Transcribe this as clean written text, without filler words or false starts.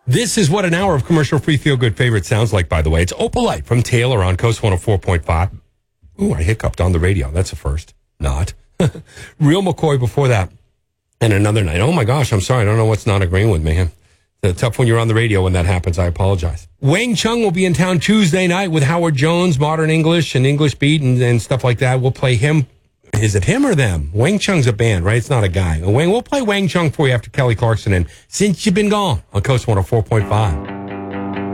This is what an hour of commercial-free feel-good favorite sounds like, by the way. It's Opalite from Taylor on Coast 104.5. Ooh, I hiccuped on the radio. That's a first. Not. Real McCoy before that. And another night. Oh, my gosh, I'm sorry. I don't know what's not agreeing with me. It's tough when you're on the radio when that happens. I apologize. Wang Chung will be in town Tuesday night with Howard Jones, Modern English and English Beat and stuff like that. We'll play him. Is it him or them? Wang Chung's a band, right? It's not a guy. We'll play Wang Chung for you after Kelly Clarkson and Since You've Been Gone on Coast 104.5.